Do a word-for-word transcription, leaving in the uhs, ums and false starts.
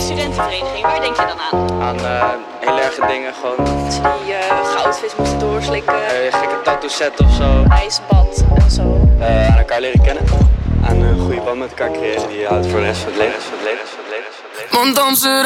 studentenvereniging, waar denk je dan aan? Aan uh, hele erge dingen gewoon. Dat ze die uh, goudvis moesten doorslikken. Uh, gekke tattoo set of zo. IJsbad en zo. Uh, aan elkaar leren kennen. Aan een goede band met elkaar creëren die je houdt voor de rest van het leven. Van het leven, van het leven, van het leven.